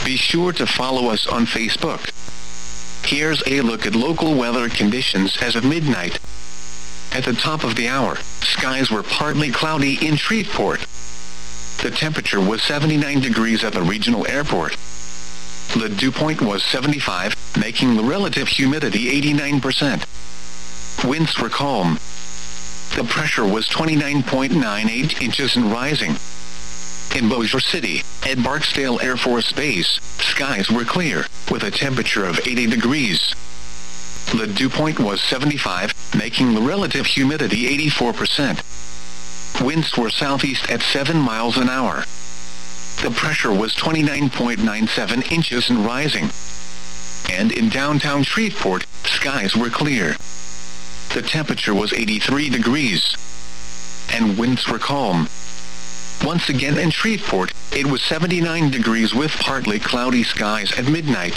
Be sure to follow us on Facebook. Here's a look at local weather conditions as of midnight. At the top of the hour, skies were partly cloudy in Shreveport. The temperature was 79 degrees at the regional airport. The dew point was 75, making the relative humidity 89%. Winds were calm. The pressure was 29.98 inches and rising. In Bossier City, at Barksdale Air Force Base, skies were clear, with a temperature of 80 degrees. The dew point was 75, making the relative humidity 84%. Winds were southeast at 7 miles an hour. The pressure was 29.97 inches and rising. And in downtown Shreveport, skies were clear. The temperature was 83 degrees. And winds were calm. Once again in Shreveport, it was 79 degrees with partly cloudy skies at midnight.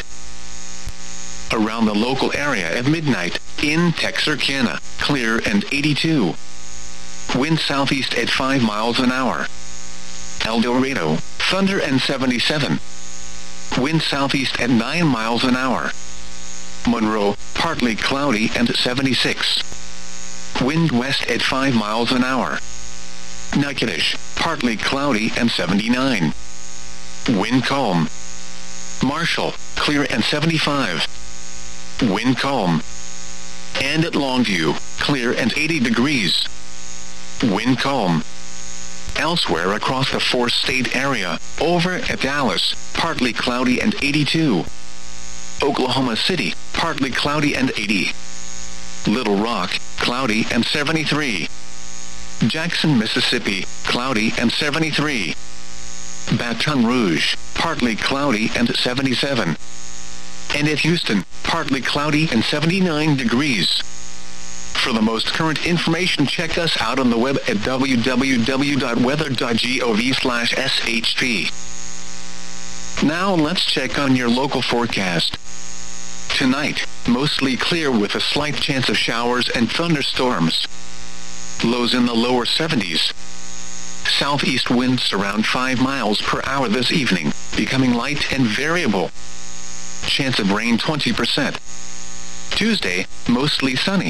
Around the local area at midnight, in Texarkana, clear and 82. Wind southeast at 5 miles an hour. El Dorado, thunder and 77. Wind southeast at 9 miles an hour. Monroe, partly cloudy and 76. Wind west at 5 miles an hour. Natchitoches, partly cloudy and 79. Wind calm. Marshall, clear and 75. Wind calm. And at Longview, clear and 80 degrees. Wind calm. Elsewhere across the four-state area, over at Dallas, partly cloudy and 82. Oklahoma City, partly cloudy and 80. Little Rock, cloudy and 73. Jackson, Mississippi, cloudy and 73. Baton Rouge, partly cloudy and 77. And at Houston, partly cloudy and 79 degrees. For the most current information, check us out on the web at www.weather.gov/SHP. Now let's check on your local forecast. Tonight, mostly clear with a slight chance of showers and thunderstorms. Lows in the lower 70s. Southeast winds around 5 miles per hour this evening, becoming light and variable. Chance of rain 20%. Tuesday, mostly sunny.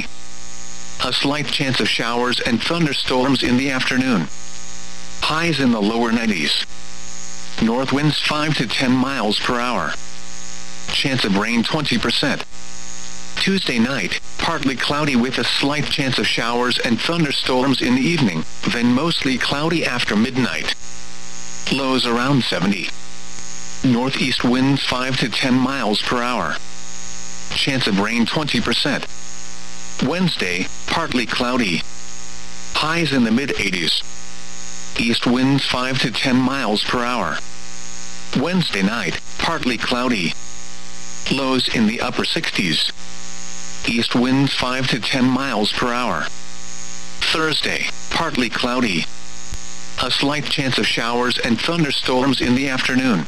A slight chance of showers and thunderstorms in the afternoon. Highs in the lower 90s. North winds 5 to 10 miles per hour. Chance of rain 20%. Tuesday night, partly cloudy with a slight chance of showers and thunderstorms in the evening, then mostly cloudy after midnight. Lows around 70. Northeast winds 5 to 10 miles per hour. Chance of rain 20%. Wednesday, partly cloudy. Highs in the mid-80s. East winds 5 to 10 miles per hour. Wednesday night, partly cloudy. Lows in the upper 60s. East winds 5 to 10 miles per hour. Thursday, partly cloudy. A slight chance of showers and thunderstorms in the afternoon.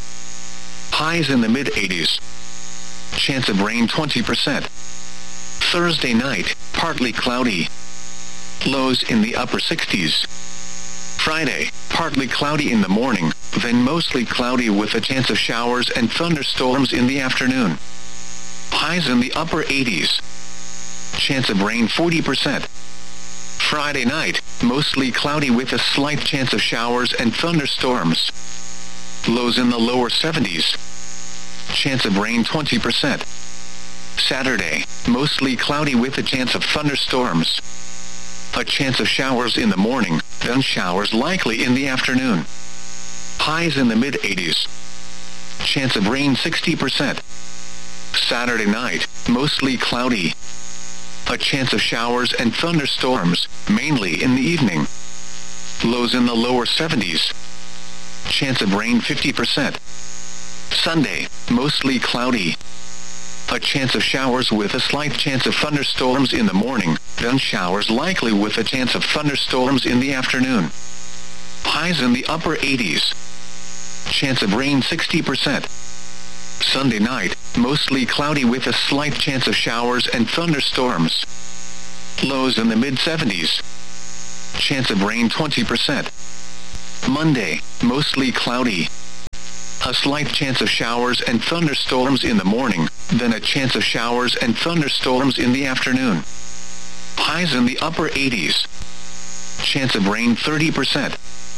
Highs in the mid-80s. Chance of rain 20%. Thursday night, partly cloudy. Lows in the upper 60s. Friday, partly cloudy in the morning, then mostly cloudy with a chance of showers and thunderstorms in the afternoon. Highs in the upper 80s. Chance of rain 40%. Friday night, mostly cloudy with a slight chance of showers and thunderstorms. Lows in the lower 70s. Chance of rain 20%. Saturday, mostly cloudy with a chance of thunderstorms. A chance of showers in the morning, then showers likely in the afternoon. Highs in the mid-80s. Chance of rain 60%. Saturday night, mostly cloudy. A chance of showers and thunderstorms, mainly in the evening. Lows in the lower 70s. Chance of rain 50%. Sunday, mostly cloudy. A chance of showers with a slight chance of thunderstorms in the morning, then showers likely with a chance of thunderstorms in the afternoon. Highs in the upper 80s. Chance of rain 60%. Sunday night, mostly cloudy with a slight chance of showers and thunderstorms. Lows in the mid-70s. Chance of rain 20%. Monday, mostly cloudy. A slight chance of showers and thunderstorms in the morning, then a chance of showers and thunderstorms in the afternoon. Highs in the upper 80s. Chance of rain 30%.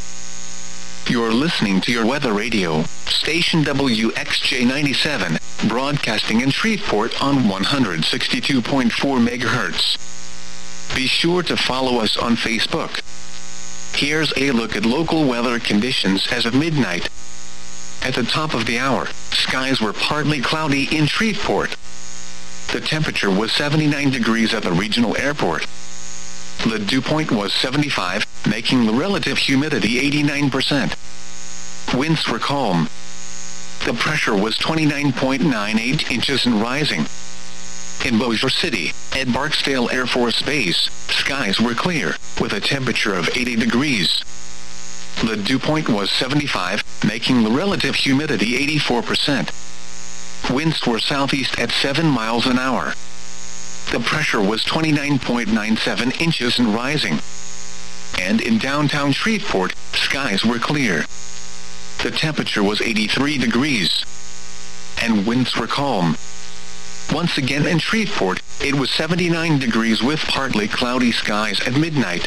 You're listening to your weather radio, station WXJ97, broadcasting in Shreveport on 162.4 MHz. Be sure to follow us on Facebook. Here's a look at local weather conditions as of midnight. At the top of the hour, skies were partly cloudy in Shreveport. The temperature was 79 degrees at the regional airport. The dew point was 75, making the relative humidity 89%. Winds were calm. The pressure was 29.98 inches and rising. In Bossier City, at Barksdale Air Force Base, skies were clear, with a temperature of 80 degrees. The dew point was 75, making the relative humidity 84%. Winds were southeast at 7 miles an hour. The pressure was 29.97 inches and rising. And in downtown Shreveport, skies were clear. The temperature was 83 degrees. And winds were calm. Once again in Shreveport, it was 79 degrees with partly cloudy skies at midnight.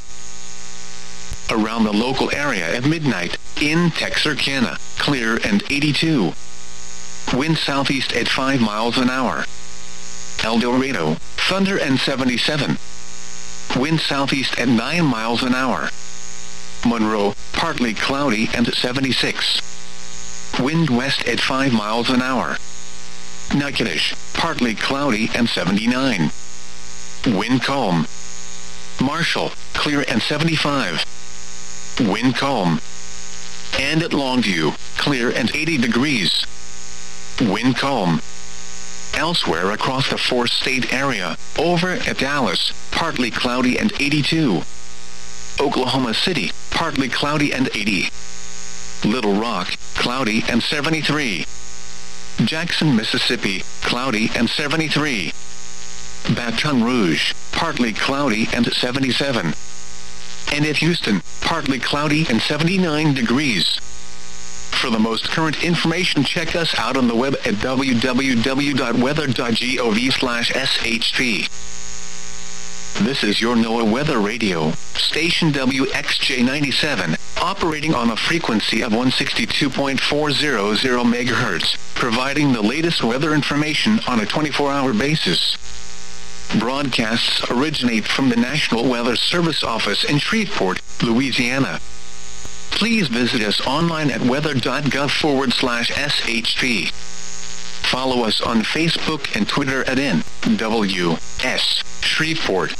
Around the local area at midnight, in Texarkana, clear and 82. Wind southeast at 5 miles an hour. El Dorado, thunder and 77. Wind southeast at 9 miles an hour. Monroe, partly cloudy and 76. Wind west at 5 miles an hour. Natchitoches, partly cloudy and 79. Wind calm. Marshall, clear and 75. Wind calm. And at Longview, clear and 80 degrees. Wind calm. Elsewhere across the four-state area, over at Dallas, partly cloudy and 82. Oklahoma City, partly cloudy and 80. Little Rock, cloudy and 73. Jackson, Mississippi, cloudy and 73. Baton Rouge, partly cloudy and 77. And at Houston, partly cloudy and 79 degrees. For the most current information, check us out on the web at www.weather.gov/SHP. This is your NOAA Weather Radio, station WXJ97, operating on a frequency of 162.400 MHz, providing the latest weather information on a 24-hour basis. Broadcasts originate from the National Weather Service office in Shreveport, Louisiana. Please visit us online at weather.gov/SHP. Follow us on Facebook and Twitter at NWS Shreveport.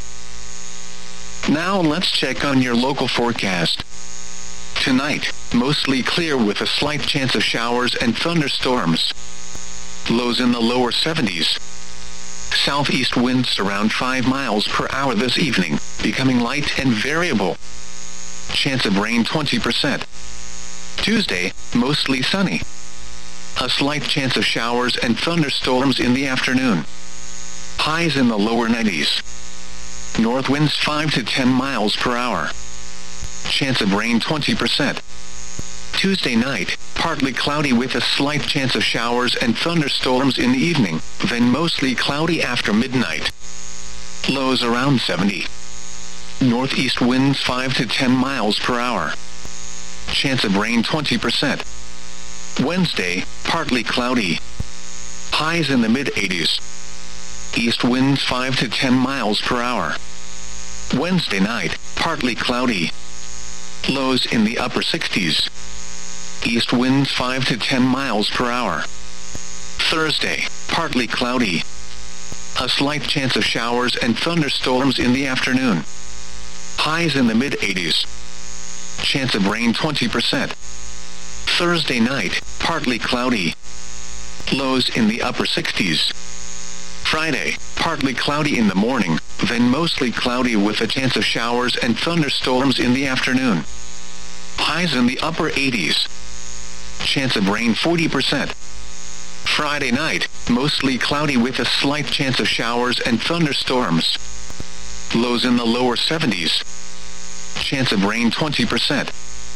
Now let's check on your local forecast. Tonight, mostly clear with a slight chance of showers and thunderstorms. Lows in the lower 70s. Southeast winds around 5 miles per hour this evening, becoming light and variable. Chance of rain 20%. Tuesday, mostly sunny. A slight chance of showers and thunderstorms in the afternoon. Highs in the lower 90s. North winds 5 to 10 miles per hour. Chance of rain 20%. Tuesday night, partly cloudy with a slight chance of showers and thunderstorms in the evening, then mostly cloudy after midnight. Lows around 70. Northeast winds 5 to 10 miles per hour. Chance of rain 20%. Wednesday, partly cloudy. Highs in the mid-80s. East winds 5 to 10 miles per hour. Wednesday night, partly cloudy. Lows in the upper 60s. East winds 5 to 10 miles per hour. Thursday, partly cloudy. A slight chance of showers and thunderstorms in the afternoon. Highs in the mid-80s. Chance of rain 20%. Thursday night, partly cloudy. Lows in the upper 60s. Friday, partly cloudy in the morning, then mostly cloudy with a chance of showers and thunderstorms in the afternoon. Highs in the upper 80s. Chance of rain 40%. Friday night, mostly cloudy with a slight chance of showers and thunderstorms. Lows in the lower 70s. Chance of rain 20%.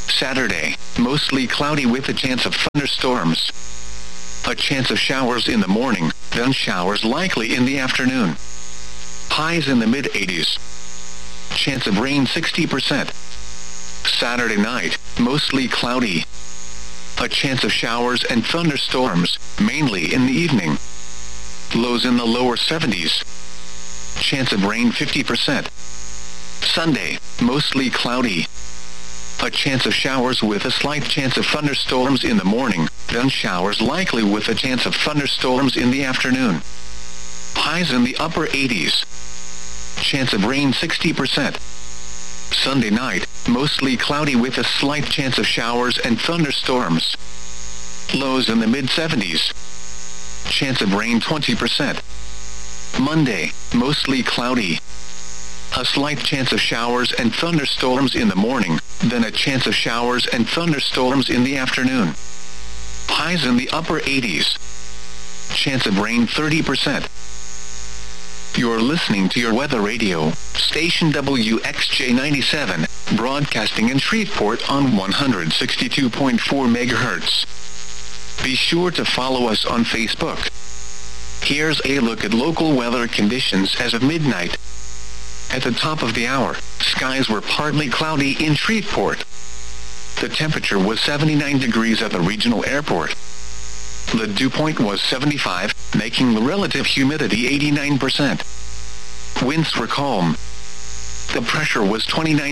Saturday, mostly cloudy with a chance of thunderstorms. A chance of showers in the morning, then showers likely in the afternoon. Highs in the mid-80s. Chance of rain 60%. Saturday night, mostly cloudy. A chance of showers and thunderstorms, mainly in the evening. Lows in the lower 70s. Chance of rain 50%. Sunday, mostly cloudy. A chance of showers with a slight chance of thunderstorms in the morning, then showers likely with a chance of thunderstorms in the afternoon. Highs in the upper 80s. Chance of rain 60%. Sunday night, mostly cloudy with a slight chance of showers and thunderstorms. Lows in the mid-70s. Chance of rain 20%. Monday, mostly cloudy. A slight chance of showers and thunderstorms in the morning, then a chance of showers and thunderstorms in the afternoon. Highs in the upper 80s. Chance of rain 30%. You're listening to your weather radio, station WXJ97, broadcasting in Shreveport on 162.4 MHz. Be sure to follow us on Facebook. Here's a look at local weather conditions as of midnight. At the top of the hour, skies were partly cloudy in Shreveport. The temperature was 79 degrees at the regional airport. The dew point was 75, making the relative humidity 89%. Winds were calm. The pressure was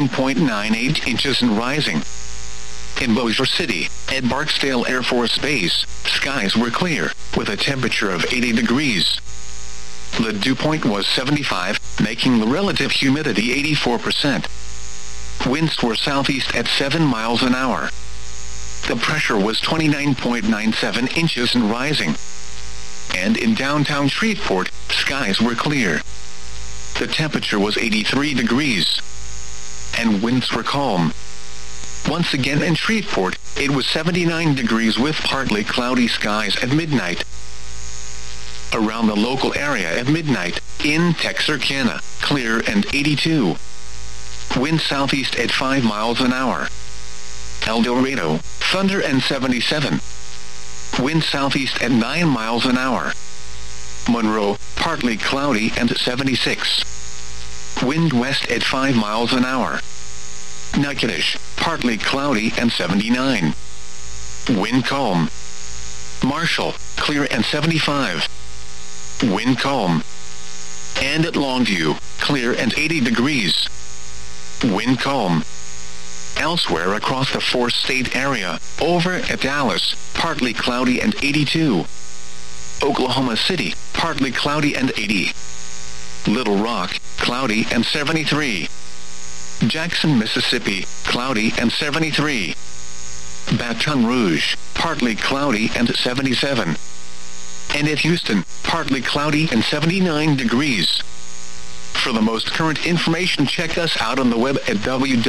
29.98 inches and rising. In Bossier City, at Barksdale Air Force Base, skies were clear, with a temperature of 80 degrees. The dew point was 75, making the relative humidity 84%. Winds were southeast at 7 miles an hour. The pressure was 29.97 inches and rising. And in downtown Shreveport, skies were clear. The temperature was 83 degrees. And winds were calm. Once again in Shreveport, it was 79 degrees with partly cloudy skies at midnight. Around the local area at midnight, in Texarkana, clear and 82. Wind southeast at 5 miles an hour. El Dorado, thunder and 77. Wind southeast at 9 miles an hour. Monroe, partly cloudy and 76. Wind west at 5 miles an hour. Natchitoches, partly cloudy and 79. Wind calm. Marshall, clear and 75. Wind calm. And at Longview, clear and 80 degrees. Wind calm. Elsewhere across the four-state area, over at Dallas, partly cloudy and 82. Oklahoma City, partly cloudy and 80. Little Rock, cloudy and 73. Jackson, Mississippi, cloudy and 73. Baton Rouge, partly cloudy and 77. And at Houston, partly cloudy and 79 degrees. For the most current information, check us out on the web at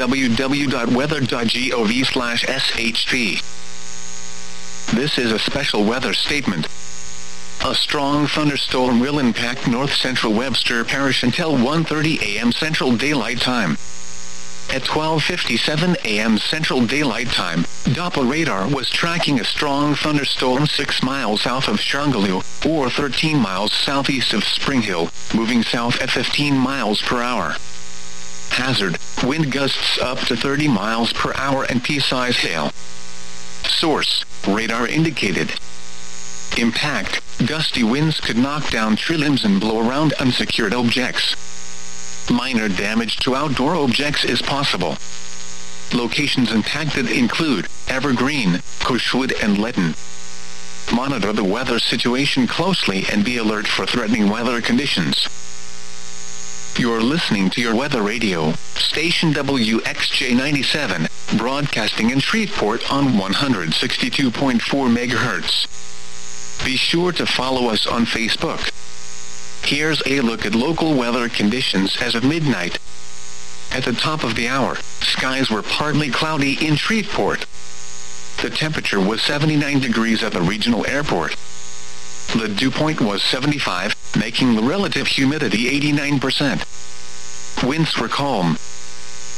www.weather.gov/SHP. This is a special weather statement. A strong thunderstorm will impact north-central Webster Parish until 1:30 a.m. Central Daylight Time. At 12:57 a.m. Central Daylight Time, Doppler radar was tracking a strong thunderstorm 6 miles south of Shanghaloo, or 13 miles southeast of Spring Hill, moving south at 15 miles per hour. Hazard, wind gusts up to 30 miles per hour and pea-size hail. Source, radar indicated. Impact, gusty winds could knock down tree limbs and blow around unsecured objects. Minor damage to outdoor objects is possible. Locations impacted include Evergreen, Cushwood and Letton. Monitor the weather situation closely and be alert for threatening weather conditions. You're listening to your weather radio, station WXJ97, broadcasting in Shreveport on 162.4 MHz. Be sure to follow us on Facebook. Here's a look at local weather conditions as of midnight. At the top of the hour, skies were partly cloudy in Shreveport. The temperature was 79 degrees at the regional airport. The dew point was 75, making the relative humidity 89%. Winds were calm.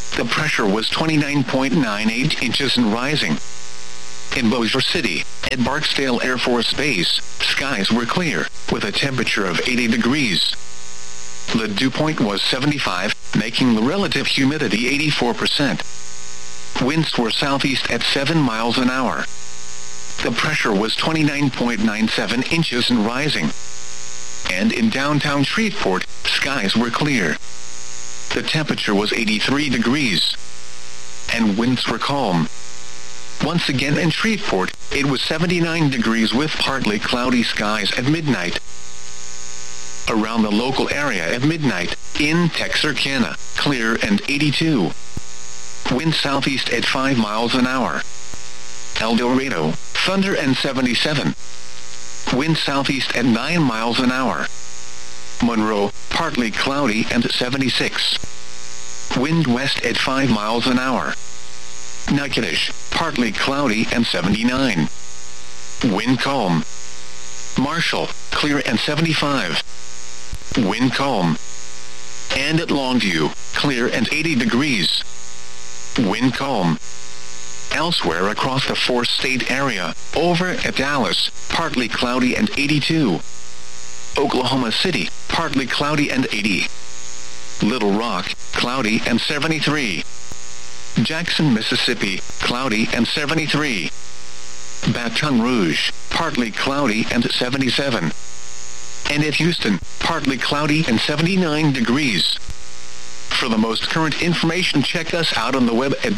The pressure was 29.98 inches and rising. In Bossier City, at Barksdale Air Force Base, skies were clear, with a temperature of 80 degrees. The dew point was 75, making the relative humidity 84%. Winds were southeast at 7 miles an hour. The pressure was 29.97 inches and rising. And in downtown Shreveport, skies were clear. The temperature was 83 degrees. And winds were calm. Once again in Shreveport, it was 79 degrees with partly cloudy skies at midnight. Around the local area at midnight, in Texarkana, clear and 82. Wind southeast at 5 miles an hour. El Dorado, thunder and 77. Wind southeast at 9 miles an hour. Monroe, partly cloudy and 76. Wind west at 5 miles an hour. Natchitoches, partly cloudy and 79. Wind calm. Marshall, clear and 75. Wind calm. And at Longview, clear and 80 degrees. Wind calm. Elsewhere across the four-state area, over at Dallas, partly cloudy and 82. Oklahoma City, partly cloudy and 80. Little Rock, cloudy and 73. Jackson, Mississippi, cloudy and 73. Baton Rouge, partly cloudy and 77. And at Houston, partly cloudy and 79 degrees. For the most current information, check us out on the web at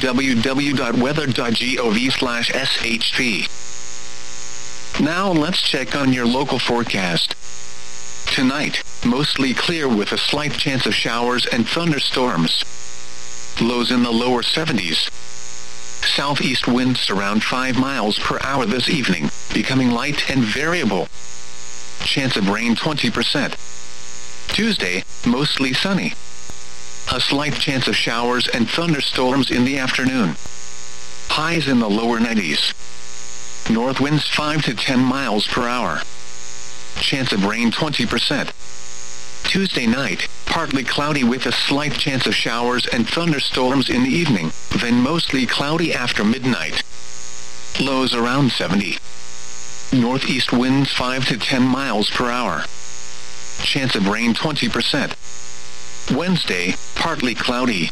www.weather.gov/shp. Now let's check on your local forecast. Tonight, mostly clear with a slight chance of showers and thunderstorms. Lows in the lower 70s. Southeast winds around 5 miles per hour this evening, becoming light and variable. Chance of rain 20%. Tuesday, mostly sunny. A slight chance of showers and thunderstorms in the afternoon. Highs in the lower 90s. North winds 5 to 10 miles per hour. Chance of rain 20%. Tuesday night, partly cloudy with a slight chance of showers and thunderstorms in the evening, then mostly cloudy after midnight. Lows around 70. Northeast winds 5 to 10 miles per hour. Chance of rain 20%. Wednesday, partly cloudy.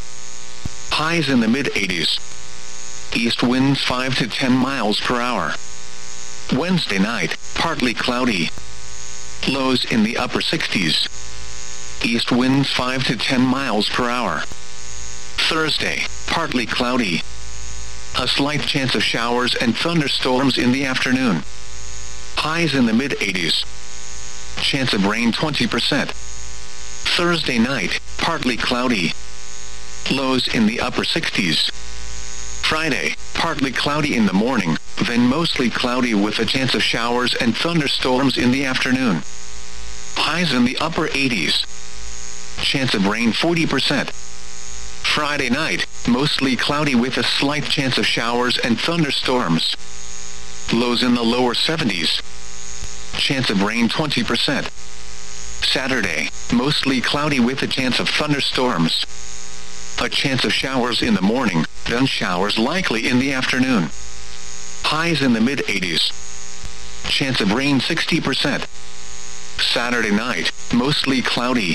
Highs in the mid-80s. East winds 5 to 10 miles per hour. Wednesday night, partly cloudy. Lows in the upper 60s. East winds 5 to 10 miles per hour. Thursday, partly cloudy. A slight chance of showers and thunderstorms in the afternoon. Highs in the mid-80s. Chance of rain 20%. Thursday night, partly cloudy. Lows in the upper 60s. Friday, partly cloudy in the morning, then mostly cloudy with a chance of showers and thunderstorms in the afternoon. Highs in the upper 80s. Chance of rain 40%. Friday night, mostly cloudy with a slight chance of showers and thunderstorms. Lows in the lower 70s. Chance of rain 20%. Saturday, mostly cloudy with a chance of thunderstorms. A chance of showers in the morning, then showers likely in the afternoon. Highs in the mid-80s. Chance of rain 60%. Saturday night, mostly cloudy.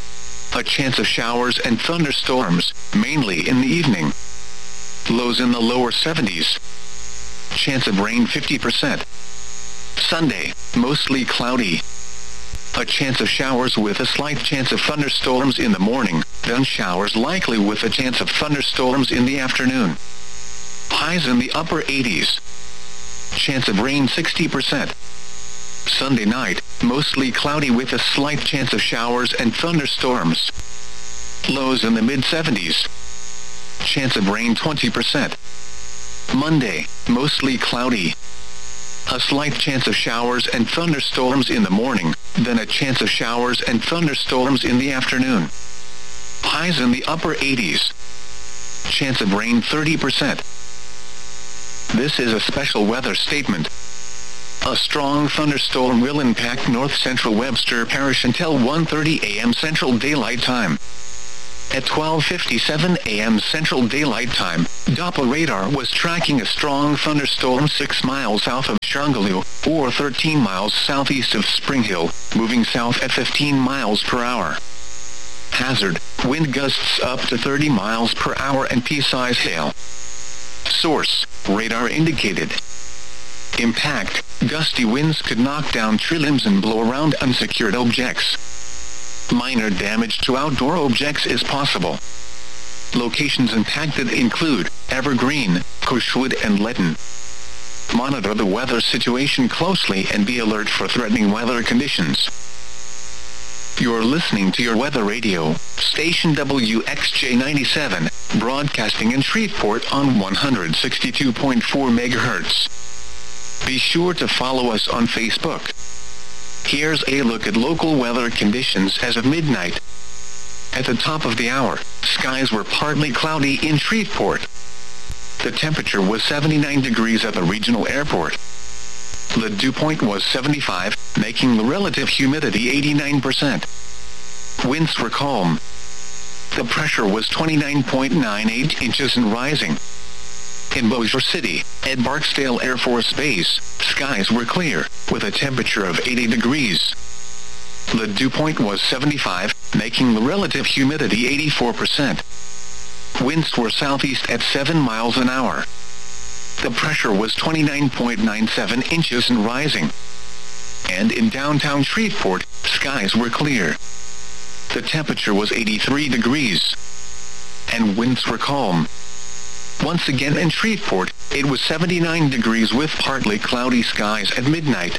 A chance of showers and thunderstorms, mainly in the evening. Lows in the lower 70s. Chance of rain 50%. Sunday, mostly cloudy. A chance of showers with a slight chance of thunderstorms in the morning, then showers likely with a chance of thunderstorms in the afternoon. Highs in the upper 80s. Chance of rain 60%. Sunday night, mostly cloudy with a slight chance of showers and thunderstorms. Lows in the mid-70s. Chance of rain 20%. Monday, mostly cloudy. A slight chance of showers and thunderstorms in the morning, then a chance of showers and thunderstorms in the afternoon. Highs in the upper 80s. Chance of rain 30%. This is a special weather statement. A strong thunderstorm will impact north central Webster Parish until 1:30 a.m. Central Daylight Time. At 12:57 a.m. Central Daylight Time, Doppler radar was tracking a strong thunderstorm 6 miles south of Shanghalu, or 13 miles southeast of Spring Hill, moving south at 15 miles per hour. Hazard, wind gusts up to 30 miles per hour and pea-size hail. Source, radar indicated. Impact, gusty winds could knock down tree limbs and blow around unsecured objects. Minor damage to outdoor objects is possible. Locations impacted include Evergreen, Cushwood and Lytton. Monitor the weather situation closely and be alert for threatening weather conditions. You're listening to your weather radio, station WXJ97, broadcasting in Shreveport on 162.4 MHz. Be sure to follow us on Facebook. Here's a look at local weather conditions as of midnight. At the top of the hour, skies were partly cloudy in Shreveport. The temperature was 79 degrees at the regional airport. The dew point was 75, making the relative humidity 89%. Winds were calm. The pressure was 29.98 inches and rising. In Bossier City, at Barksdale Air Force Base, skies were clear, with a temperature of 80 degrees. The dew point was 75, making the relative humidity 84%. Winds were southeast at 7 miles an hour. The pressure was 29.97 inches and rising. And in downtown Shreveport, skies were clear. The temperature was 83 degrees. And winds were calm. Once again in Shreveport, it was 79 degrees with partly cloudy skies at midnight.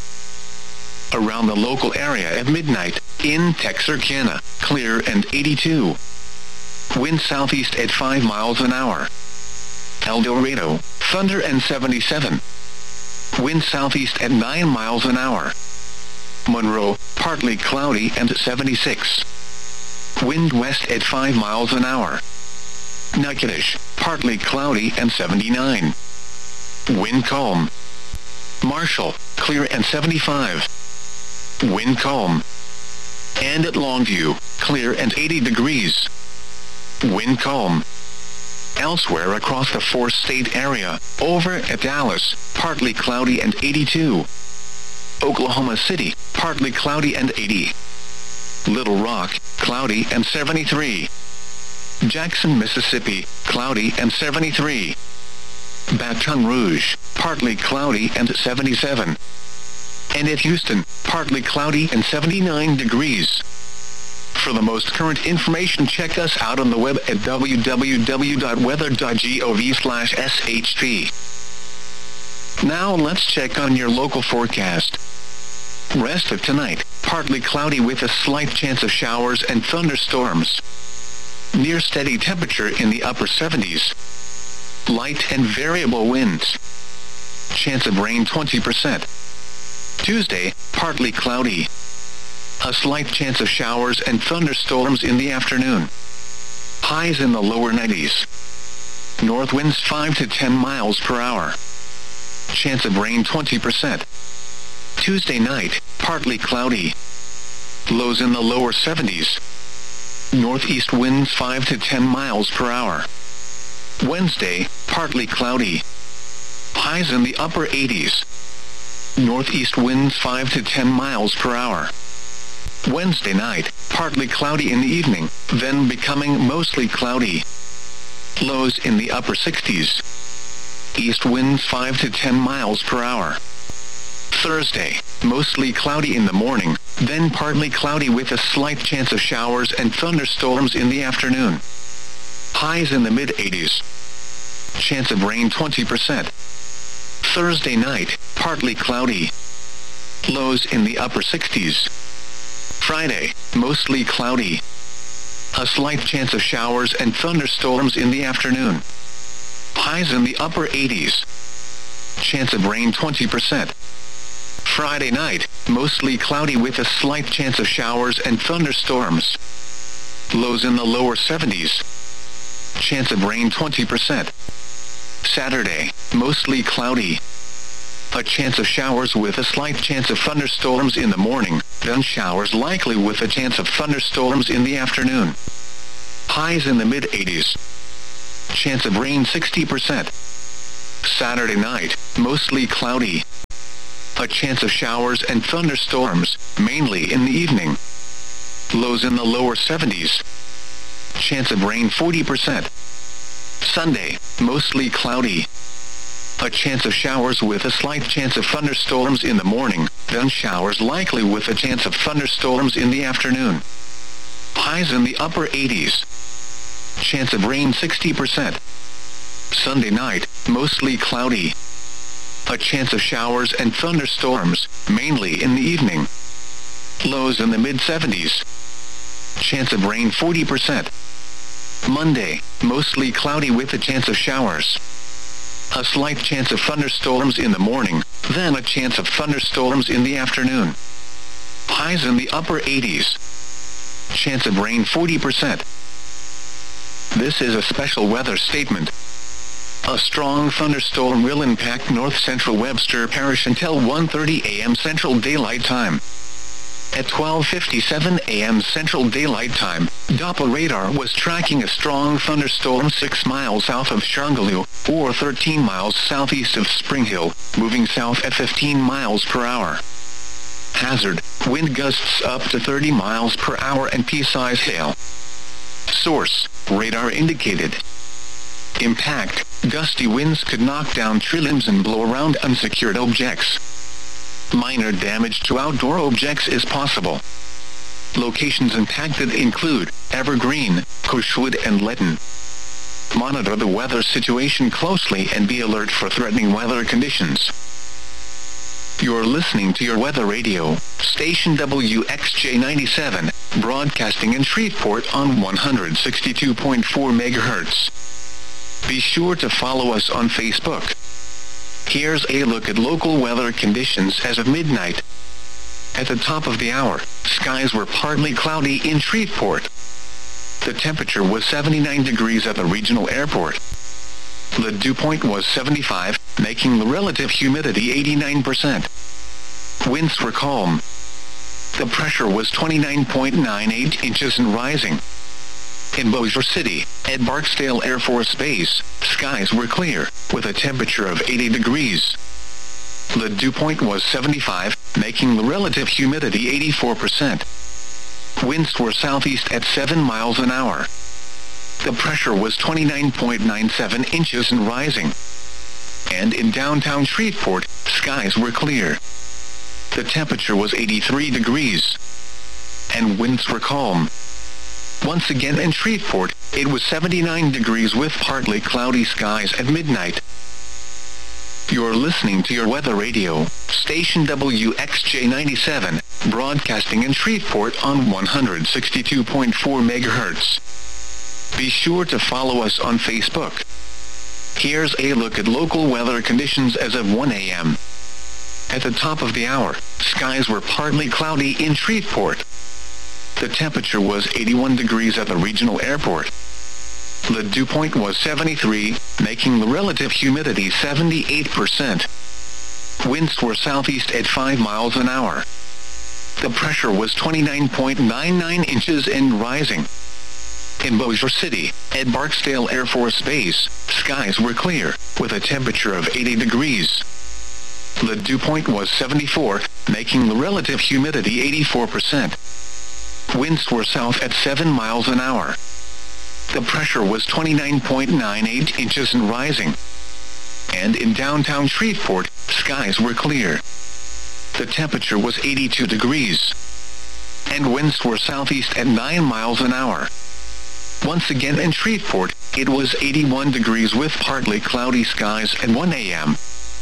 Around the local area at midnight, in Texarkana, clear and 82. Wind southeast at 5 miles an hour. El Dorado, thunder and 77. Wind southeast at 9 miles an hour. Monroe, partly cloudy and 76. Wind west at 5 miles an hour. Natchitoches, partly cloudy and 79. Wind calm. Marshall, clear and 75. Wind calm. And at Longview, clear and 80 degrees. Wind calm. Elsewhere across the four-state area, over at Dallas, partly cloudy and 82. Oklahoma City, partly cloudy and 80. Little Rock, cloudy and 73. Jackson, Mississippi, cloudy and 73. Baton Rouge, partly cloudy and 77. And at Houston, partly cloudy and 79 degrees. For the most current information, check us out on the web at www.weather.gov/shp. Now let's check on your local forecast. Rest of tonight, partly cloudy with a slight chance of showers and thunderstorms. Near steady temperature in the upper 70s. Light and variable winds. Chance of rain 20%. Tuesday, partly cloudy. A slight chance of showers and thunderstorms in the afternoon. Highs in the lower 90s. North winds 5 to 10 miles per hour. Chance of rain 20%. Tuesday night, partly cloudy. Lows in the lower 70s. Northeast winds 5 to 10 miles per hour. Wednesday, partly cloudy. Highs in the upper 80s. Northeast winds 5 to 10 miles per hour. Wednesday night, partly cloudy in the evening, then becoming mostly cloudy. Lows in the upper 60s. East winds 5 to 10 miles per hour. Thursday, mostly cloudy in the morning, then partly cloudy with a slight chance of showers and thunderstorms in the afternoon. Highs in the mid-80s. Chance of rain 20%. Thursday night, partly cloudy. Lows in the upper 60s. Friday, mostly cloudy. A slight chance of showers and thunderstorms in the afternoon. Highs in the upper 80s. Chance of rain 20%. Friday night, mostly cloudy with a slight chance of showers and thunderstorms. Lows in the lower 70s. Chance of rain 20%. Saturday, mostly cloudy. A chance of showers with a slight chance of thunderstorms in the morning, then showers likely with a chance of thunderstorms in the afternoon. Highs in the mid-80s. Chance of rain 60%. Saturday night, mostly cloudy. A chance of showers and thunderstorms, mainly in the evening. Lows in the lower 70s. Chance of rain 40%. Sunday, mostly cloudy. A chance of showers with a slight chance of thunderstorms in the morning, then showers likely with a chance of thunderstorms in the afternoon. Highs in the upper 80s. Chance of rain 60%. Sunday night, mostly cloudy. A chance of showers and thunderstorms, mainly in the evening. Lows in the mid-70s. Chance of rain 40%. Monday, mostly cloudy with a chance of showers. A slight chance of thunderstorms in the morning, then a chance of thunderstorms in the afternoon. Highs in the upper 80s. Chance of rain 40%. This is a special weather statement. A strong thunderstorm will impact north-central Webster Parish until 1:30 a.m. Central Daylight Time. At 12:57 a.m. Central Daylight Time, Doppler radar was tracking a strong thunderstorm 6 miles south of Shanghalu, or 13 miles southeast of Spring Hill, moving south at 15 miles per hour. Hazard, wind gusts up to 30 miles per hour and pea-size hail. Source, radar indicated. Impact, gusty winds could knock down tree limbs and blow around unsecured objects. Minor damage to outdoor objects is possible. Locations impacted include Evergreen, Cushwood and Letton. Monitor the weather situation closely and be alert for threatening weather conditions. You're listening to your weather radio, station WXJ97, broadcasting in Shreveport on 162.4 MHz. Be sure to follow us on Facebook. Here's a look at local weather conditions as of midnight. At the top of the hour, skies were partly cloudy in Shreveport. The temperature was 79 degrees at the regional airport. The dew point was 75, making the relative humidity 89%. Winds were calm. The pressure was 29.98 inches and rising. In Bossier City, at Barksdale Air Force Base, skies were clear, with a temperature of 80 degrees. The dew point was 75, making the relative humidity 84%. Winds were southeast at 7 miles an hour. The pressure was 29.97 inches and rising. And in downtown Shreveport, skies were clear. The temperature was 83 degrees. And winds were calm. Once again in Shreveport, it was 79 degrees with partly cloudy skies at midnight. You're listening to your weather radio, station WXJ97, broadcasting in Shreveport on 162.4 MHz. Be sure to follow us on Facebook. Here's a look at local weather conditions as of 1 a.m. At the top of the hour, skies were partly cloudy in Shreveport. The temperature was 81 degrees at the regional airport. The dew point was 73, making the relative humidity 78%. Winds were southeast at 5 miles an hour. The pressure was 29.99 inches and rising. In Bossier City, at Barksdale Air Force Base, skies were clear, with a temperature of 80 degrees. The dew point was 74, making the relative humidity 84%. Winds were south at 7 miles an hour. The pressure was 29.98 inches and rising. And in downtown Shreveport, skies were clear. The temperature was 82 degrees. And winds were southeast at 9 miles an hour. Once again in Shreveport, it was 81 degrees with partly cloudy skies at 1 a.m.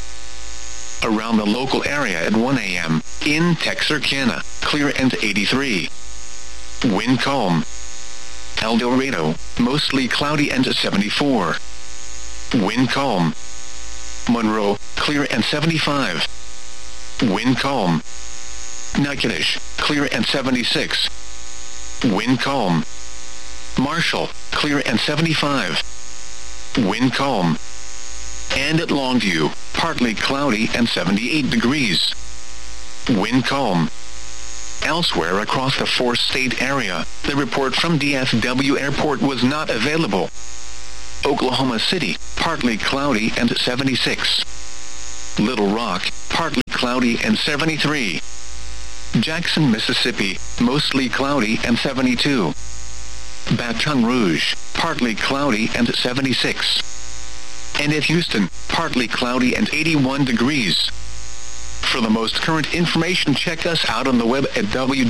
Around the local area at 1 a.m., in Texarkana, clear and 83. Wind calm. El Dorado, mostly cloudy and 74. Wind calm. Monroe, clear and 75. Wind calm. Natchitoches, clear and 76. Wind calm. Marshall, clear and 75. Wind calm. And at Longview, partly cloudy and 78 degrees. Wind calm. Elsewhere across the four-state area, the report from DFW Airport was not available. Oklahoma City, partly cloudy and 76. Little Rock, partly cloudy and 73. Jackson, Mississippi, mostly cloudy and 72. Baton Rouge, partly cloudy and 76. And at Houston, partly cloudy and 81 degrees. For the most current information, check us out on the web at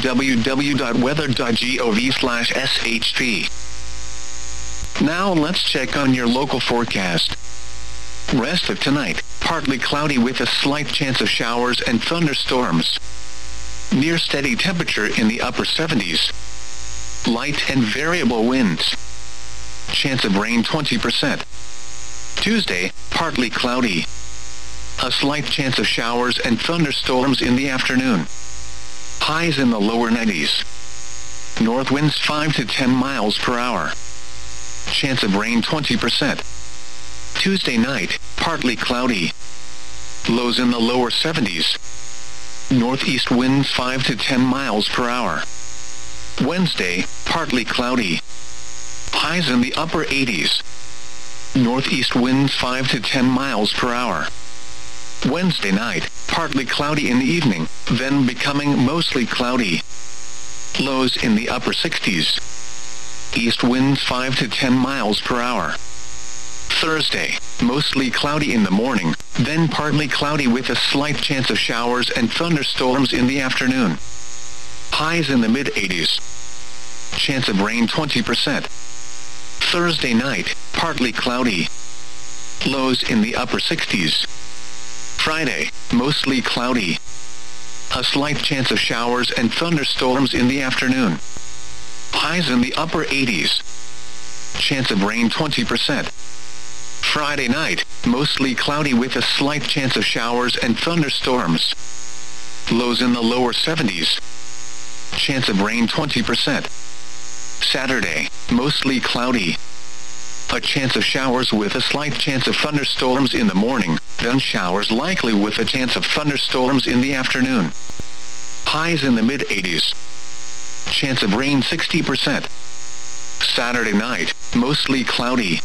www.weather.gov/SHP. Now let's check on your local forecast. Rest of tonight, partly cloudy with a slight chance of showers and thunderstorms. Near steady temperature in the upper 70s. Light and variable winds. Chance of rain 20%. Tuesday, partly cloudy. A slight chance of showers and thunderstorms in the afternoon. Highs in the lower 90s. North winds 5 to 10 miles per hour. Chance of rain 20%. Tuesday night, partly cloudy. Lows in the lower 70s. Northeast winds 5 to 10 miles per hour. Wednesday, partly cloudy. Highs in the upper 80s. Northeast winds 5 to 10 miles per hour. Wednesday night, partly cloudy in the evening, then becoming mostly cloudy. Lows in the upper 60s. East winds 5 to 10 miles per hour. Thursday, mostly cloudy in the morning, then partly cloudy with a slight chance of showers and thunderstorms in the afternoon. Highs in the mid-80s. Chance of rain 20%. Thursday night, partly cloudy. Lows in the upper 60s. Friday, mostly cloudy. A slight chance of showers and thunderstorms in the afternoon. Highs in the upper 80s. Chance of rain 20%. Friday night, mostly cloudy with a slight chance of showers and thunderstorms. Lows in the lower 70s. Chance of rain 20%. Saturday, mostly cloudy. A chance of showers with a slight chance of thunderstorms in the morning, then showers likely with a chance of thunderstorms in the afternoon. Highs in the mid-80s. Chance of rain 60%. Saturday night, mostly cloudy.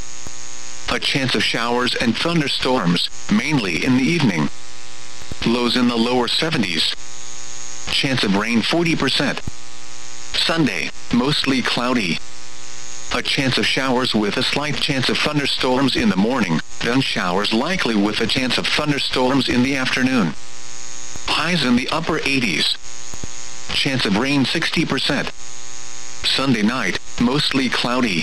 A chance of showers and thunderstorms, mainly in the evening. Lows in the lower 70s. Chance of rain 40%. Sunday, mostly cloudy. A chance of showers with a slight chance of thunderstorms in the morning, then showers likely with a chance of thunderstorms in the afternoon. Highs in the upper 80s. Chance of rain 60%. Sunday night, mostly cloudy.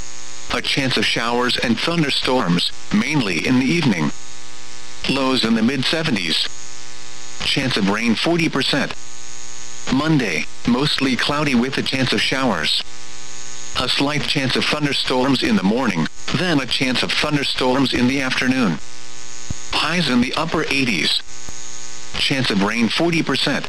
A chance of showers and thunderstorms, mainly in the evening. Lows in the mid-70s. Chance of rain 40%. Monday, mostly cloudy with a chance of showers. A slight chance of thunderstorms in the morning, then a chance of thunderstorms in the afternoon. Highs in the upper 80s. Chance of rain 40%.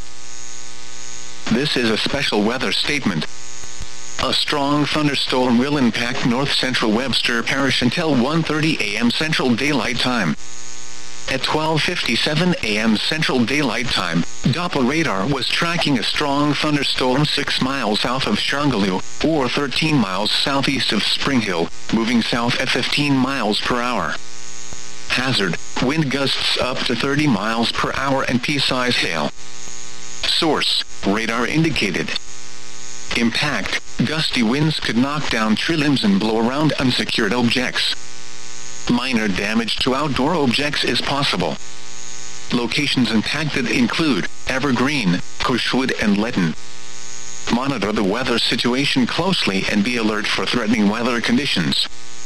This is a special weather statement. A strong thunderstorm will impact north-central Webster Parish until 1:30 a.m. Central Daylight Time. At 12:57 a.m. Central Daylight Time, Doppler radar was tracking a strong thunderstorm 6 miles south of Shungaloo, or 13 miles southeast of Spring Hill, moving south at 15 miles per hour. Hazard, wind gusts up to 30 miles per hour and pea-size hail. Source, radar indicated. Impact, gusty winds could knock down tree limbs and blow around unsecured objects. Minor damage to outdoor objects is possible. Locations impacted include Evergreen, Cushwood and Letton. Monitor the weather situation closely and be alert for threatening weather conditions.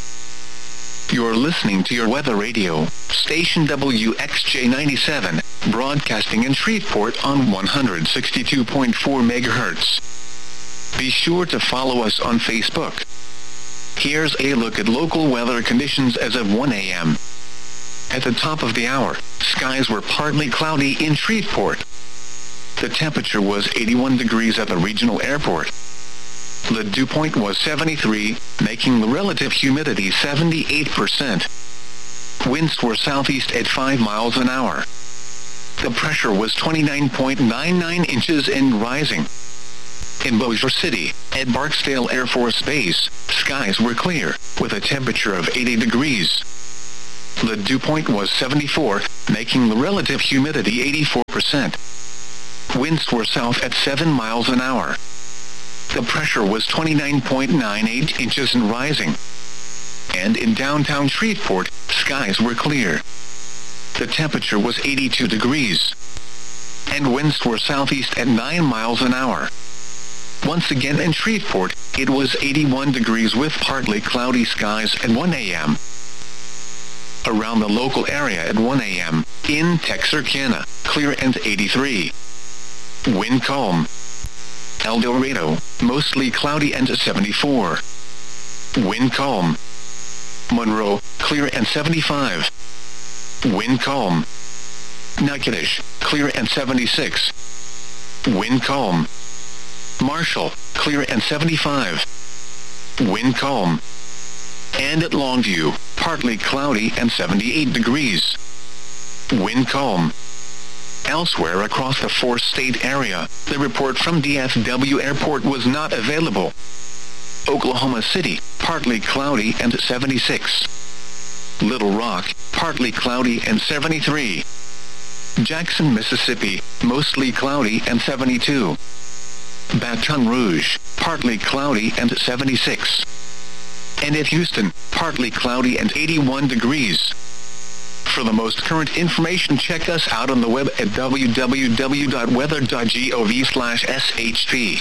You're listening to your weather radio, station WXJ97, broadcasting in Shreveport on 162.4 MHz. Be sure to follow us on Facebook. Here's a look at local weather conditions as of 1 a.m. At the top of the hour, skies were partly cloudy in Shreveport. The temperature was 81 degrees at the regional airport. The dew point was 73, making the relative humidity 78%. Winds were southeast at 5 miles an hour. The pressure was 29.99 inches and rising. In Bossier City, at Barksdale Air Force Base, skies were clear, with a temperature of 80 degrees. The dew point was 74, making the relative humidity 84%. Winds were south at 7 miles an hour. The pressure was 29.98 inches and rising. And in downtown Shreveport, skies were clear. The temperature was 82 degrees. And winds were southeast at 9 miles an hour. Once again in Shreveport, it was 81 degrees with partly cloudy skies at 1 a.m. Around the local area at 1 a.m., in Texarkana, clear and 83. Wind calm. El Dorado, mostly cloudy and 74. Wind calm. Monroe, clear and 75. Wind calm. Natchitoches, clear and 76. Wind calm. Marshall, clear and 75. Wind calm. And at Longview, partly cloudy and 78 degrees. Wind calm. Elsewhere across the four-state area, the report from DFW Airport was not available. Oklahoma City, partly cloudy and 76. Little Rock, partly cloudy and 73. Jackson, Mississippi, mostly cloudy and 72. Baton Rouge, partly cloudy and 76. And at Houston, partly cloudy and 81 degrees. For the most current information, check us out on the web at www.weather.gov/shp.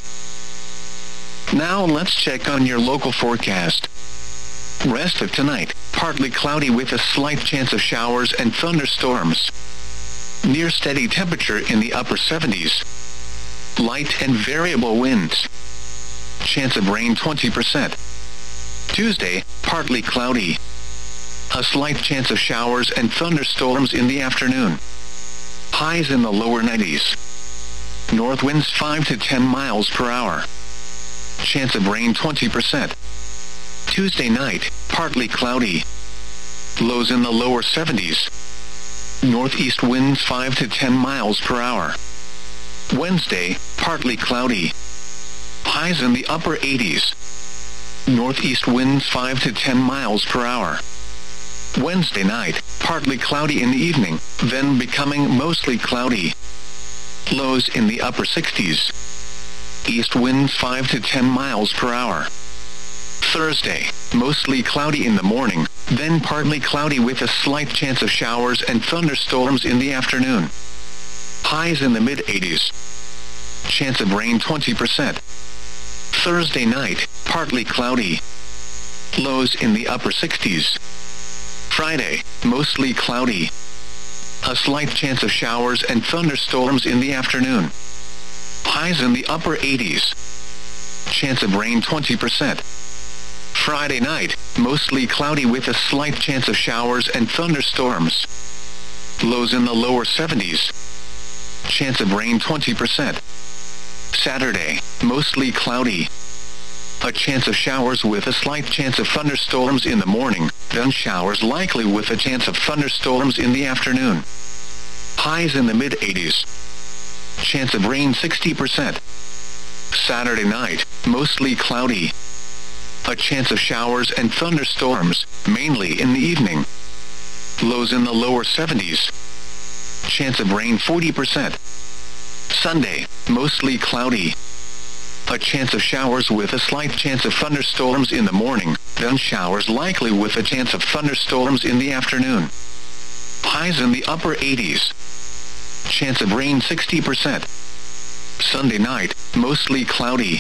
Now let's check on your local forecast. Rest of tonight, partly cloudy with a slight chance of showers and thunderstorms. Near steady temperature in the upper 70s. Light and variable winds. Chance of rain 20%. Tuesday, partly cloudy. A slight chance of showers and thunderstorms in the afternoon. Highs in the lower 90s. North winds 5 to 10 miles per hour. Chance of rain 20%. Tuesday night, partly cloudy. Lows in the lower 70s. Northeast winds 5 to 10 miles per hour. Wednesday, partly cloudy. Highs in the upper 80s. Northeast winds 5 to 10 miles per hour. Wednesday night, partly cloudy in the evening, then becoming mostly cloudy. Lows in the upper 60s. East winds 5 to 10 miles per hour. Thursday, mostly cloudy in the morning, then partly cloudy with a slight chance of showers and thunderstorms in the afternoon. Highs in the mid-80s. Chance of rain 20%. Thursday night, partly cloudy. Lows in the upper 60s. Friday, mostly cloudy. A slight chance of showers and thunderstorms in the afternoon. Highs in the upper 80s. Chance of rain 20%. Friday night, mostly cloudy with a slight chance of showers and thunderstorms. Lows in the lower 70s. Chance of rain 20%. Saturday, mostly cloudy. A chance of showers with a slight chance of thunderstorms in the morning, then showers likely with a chance of thunderstorms in the afternoon. Highs in the mid-80s. Chance of rain 60%. Saturday night, mostly cloudy. A chance of showers and thunderstorms, mainly in the evening. Lows in the lower 70s. Chance of rain 40%. Sunday, mostly cloudy. A chance of showers with a slight chance of thunderstorms in the morning, then showers likely with a chance of thunderstorms in the afternoon. Highs in the upper 80s. Chance of rain 60%. Sunday night, mostly cloudy.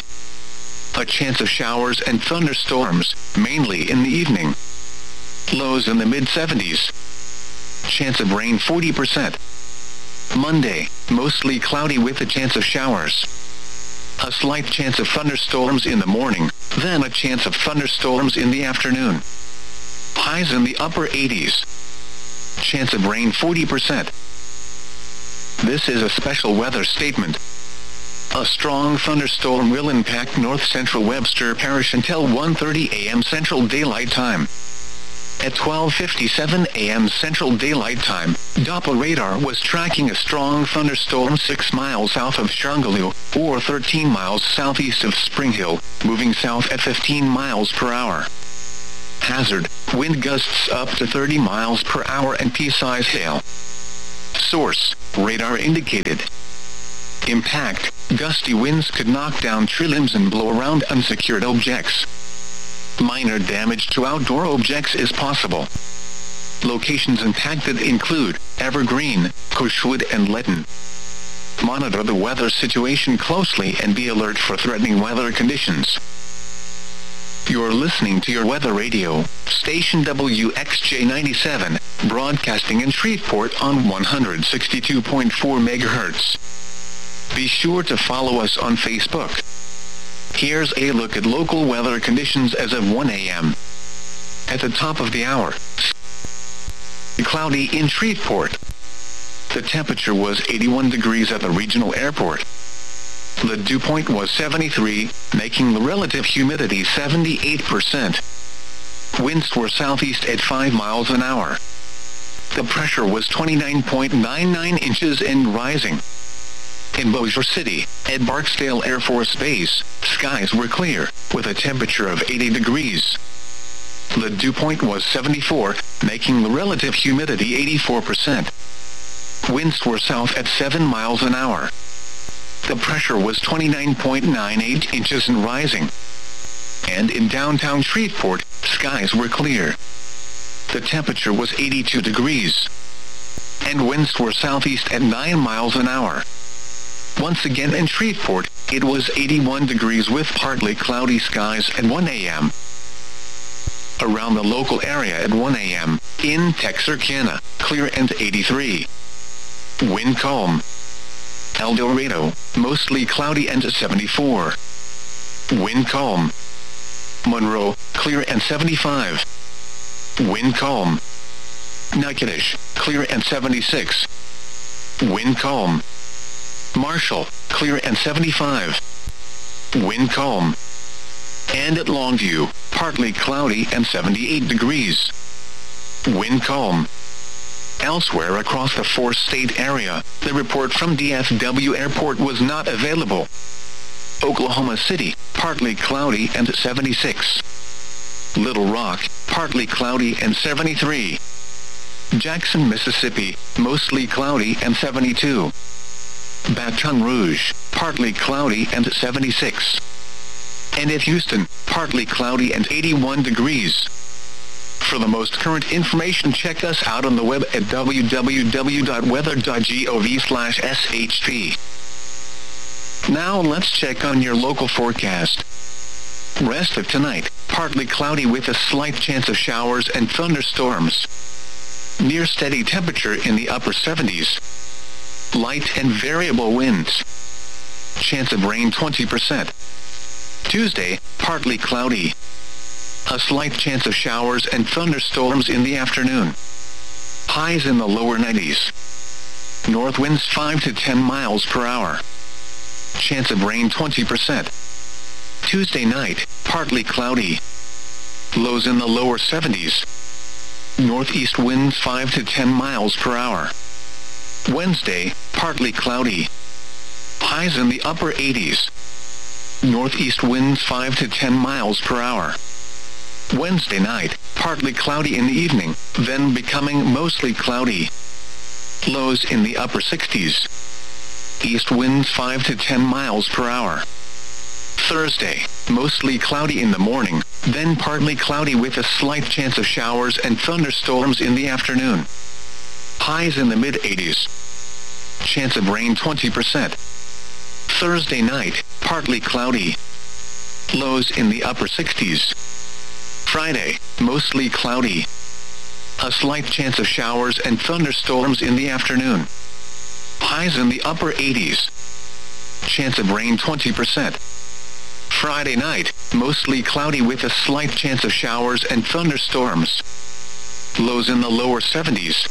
A chance of showers and thunderstorms, mainly in the evening. Lows in the mid-70s. Chance of rain 40%. Monday, mostly cloudy with a chance of showers. A slight chance of thunderstorms in the morning, then a chance of thunderstorms in the afternoon. Highs in the upper 80s. Chance of rain 40%. This is a special weather statement. A strong thunderstorm will impact north central Webster Parish until 1:30 a.m. Central Daylight Time. At 12:57 a.m. Central Daylight Time, Doppler radar was tracking a strong thunderstorm 6 miles south of Shanghalu, or 13 miles southeast of Spring Hill, moving south at 15 miles per hour. Hazard, wind gusts up to 30 miles per hour and pea-size hail. Source, radar indicated. Impact, gusty winds could knock down tree limbs and blow around unsecured objects. Minor damage to outdoor objects is possible. Locations impacted include Evergreen, Cushwood and Lytton. Monitor the weather situation closely and be alert for threatening weather conditions. You're listening to your weather radio, station WXJ97, broadcasting in Shreveport on 162.4 MHz. Be sure to follow us on Facebook. Here's a look at local weather conditions as of 1 a.m. At the top of the hour, cloudy in Shreveport. The temperature was 81 degrees at the regional airport. The dew point was 73, making the relative humidity 78%. Winds were southeast at 5 miles an hour. The pressure was 29.99 inches and rising. In Bossier City, at Barksdale Air Force Base, skies were clear, with a temperature of 80 degrees. The dew point was 74, making the relative humidity 84%. Winds were south at 7 miles an hour. The pressure was 29.98 inches and rising. And in downtown Shreveport, skies were clear. The temperature was 82 degrees. And winds were southeast at 9 miles an hour. Once again in Shreveport, it was 81 degrees with partly cloudy skies at 1 a.m. Around the local area at 1 a.m., in Texarkana, clear and 83. Wind calm. El Dorado, mostly cloudy and 74. Wind calm. Monroe, clear and 75. Wind calm. Natchitoches, clear and 76. Wind calm. Marshall, clear and 75. Wind calm. And at Longview, partly cloudy and 78 degrees. Wind calm. Elsewhere across the four-state area, the report from DFW Airport was not available. Oklahoma City, partly cloudy and 76. Little Rock, partly cloudy and 73. Jackson, Mississippi, mostly cloudy and 72. Baton Rouge, partly cloudy and 76. And at Houston, partly cloudy and 81 degrees. For the most current information, check us out on the web at www.weather.gov/SHP. Now let's check on your local forecast. Rest of tonight, partly cloudy with a slight chance of showers and thunderstorms. Near steady temperature in the upper 70s. Light and variable winds. Chance of rain 20%. Tuesday, partly cloudy. A slight chance of showers and thunderstorms in the afternoon. Highs in the lower 90s. North winds 5 to 10 miles per hour. Chance of rain 20%. Tuesday night, partly cloudy. Lows in the lower 70s. Northeast winds 5 to 10 miles per hour. Wednesday, partly cloudy. Highs in the upper 80s. Northeast winds 5 to 10 miles per hour. Wednesday night, partly cloudy in the evening, then becoming mostly cloudy. Lows in the upper 60s. East winds 5 to 10 miles per hour. Thursday, mostly cloudy in the morning, then partly cloudy with a slight chance of showers and thunderstorms in the afternoon. Highs in the mid-80s. Chance of rain 20%. Thursday night, partly cloudy. Lows in the upper 60s. Friday, mostly cloudy. A slight chance of showers and thunderstorms in the afternoon. Highs in the upper 80s. Chance of rain 20%. Friday night, mostly cloudy with a slight chance of showers and thunderstorms. Lows in the lower 70s.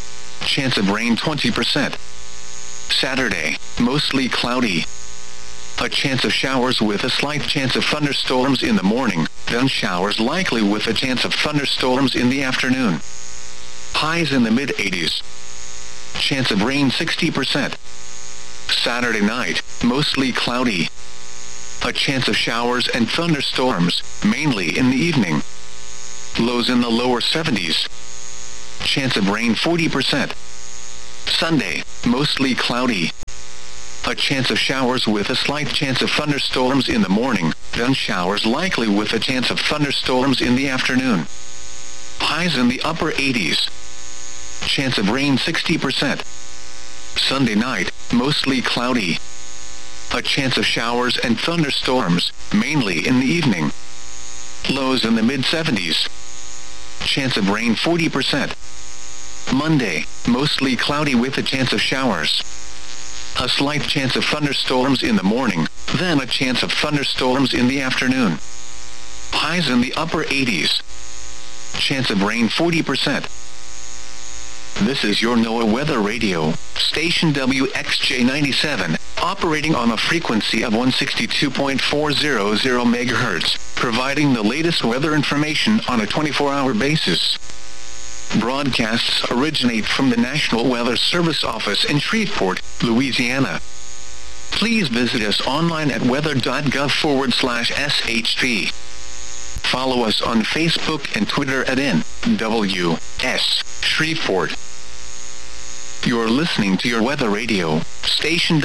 Chance of rain 20%. Saturday, mostly cloudy. A chance of showers with a slight chance of thunderstorms in the morning, then showers likely with a chance of thunderstorms in the afternoon. Highs in the mid-80s. Chance of rain 60%. Saturday night, mostly cloudy. A chance of showers and thunderstorms, mainly in the evening. Lows in the lower 70s. Chance of rain 40%. Sunday, mostly cloudy. A chance of showers with a slight chance of thunderstorms in the morning, then showers likely with a chance of thunderstorms in the afternoon. Highs in the upper 80s. Chance of rain 60%. Sunday night, mostly cloudy. A chance of showers and thunderstorms, mainly in the evening. Lows in the mid-70s. Chance of rain 40%. Monday, mostly cloudy with a chance of showers. A slight chance of thunderstorms in the morning, then a chance of thunderstorms in the afternoon. Highs in the upper 80s. Chance of rain 40%. This is your NOAA Weather Radio, station WXJ97, operating on a frequency of 162.400 MHz, providing the latest weather information on a 24-hour basis. Broadcasts originate from the National Weather Service office in Shreveport, Louisiana. Please visit us online at weather.gov/SHP. Follow us on Facebook and Twitter at NWS Shreveport. You're listening to your Weather Radio, station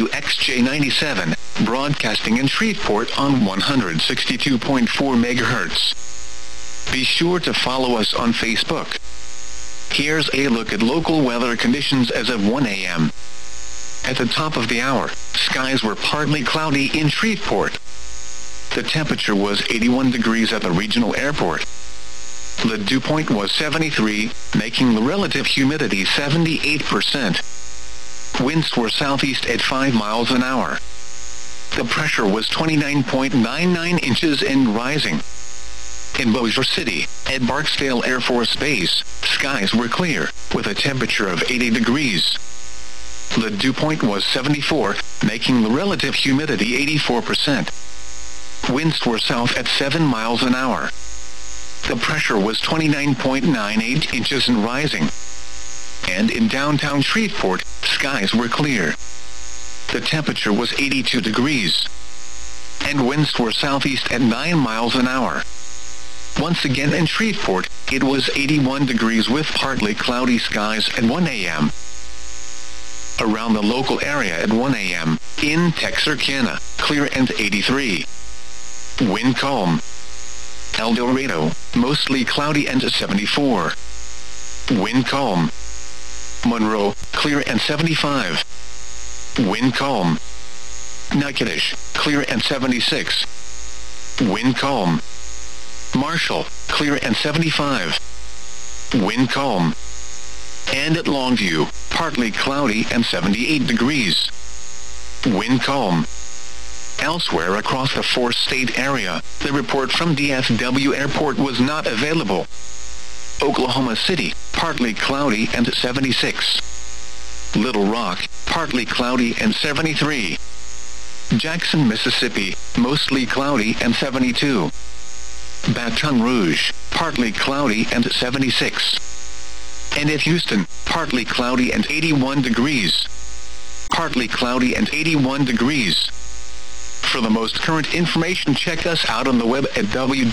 WXJ97, broadcasting in Shreveport on 162.4 MHz. Be sure to follow us on Facebook. Here's a look at local weather conditions as of 1 a.m. At the top of the hour, skies were partly cloudy in Shreveport. The temperature was 81 degrees at the regional airport. The dew point was 73, making the relative humidity 78%. Winds were southeast at 5 miles an hour. The pressure was 29.99 inches and rising. In Bossier City, at Barksdale Air Force Base, skies were clear, with a temperature of 80 degrees. The dew point was 74, making the relative humidity 84%. Winds were south at 7 miles an hour. The pressure was 29.98 inches and rising. And in downtown Shreveport, skies were clear. The temperature was 82 degrees. And winds were southeast at 9 miles an hour. Once again in Shreveport, it was 81 degrees with partly cloudy skies at 1 a.m. Around the local area at 1 a.m., in Texarkana, clear and 83. Wind calm. El Dorado, mostly cloudy and 74. Wind calm. Monroe, clear and 75. Wind calm. Natchitoches, clear and 76. Wind calm. Marshall, clear and 75. Wind calm. And at Longview, partly cloudy and 78 degrees. Wind calm. Elsewhere across the four-state area, the report from DFW Airport was not available. Oklahoma City, partly cloudy and 76. Little Rock, partly cloudy and 73. Jackson, Mississippi, mostly cloudy and 72. Baton Rouge, partly cloudy and 76. And at Houston, partly cloudy and 81 degrees. Partly cloudy and 81 degrees. For the most current information, check us out on the web at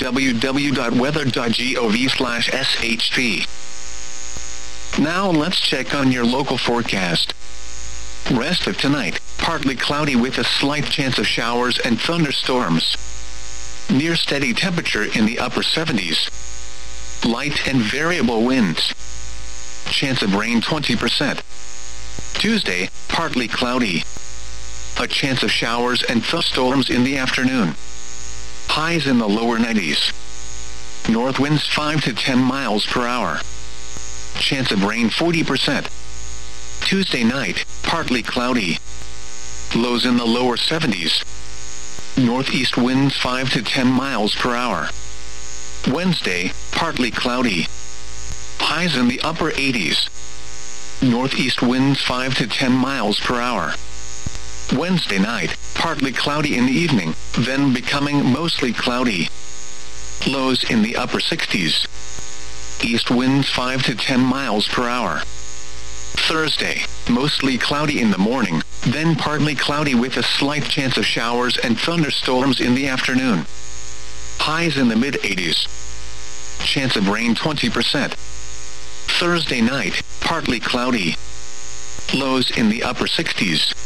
www.weather.gov/SHP. Now let's check on your local forecast. Rest of tonight, partly cloudy with a slight chance of showers and thunderstorms. Near steady temperature in the upper 70s. Light and variable winds. Chance of rain 20%. Tuesday, partly cloudy. A chance of showers and thunderstorms in the afternoon. Highs in the lower 90s. North winds 5 to 10 miles per hour. Chance of rain 40%. Tuesday night, partly cloudy. Lows in the lower 70s. Northeast winds 5 to 10 miles per hour. Wednesday, partly cloudy. Highs in the upper 80s. Northeast winds 5 to 10 miles per hour. Wednesday night, partly cloudy in the evening, then becoming mostly cloudy. Lows in the upper 60s. East winds 5 to 10 miles per hour. Thursday, mostly cloudy in the morning, then partly cloudy with a slight chance of showers and thunderstorms in the afternoon. Highs in the mid-80s. Chance of rain 20%. Thursday night, partly cloudy. Lows in the upper 60s.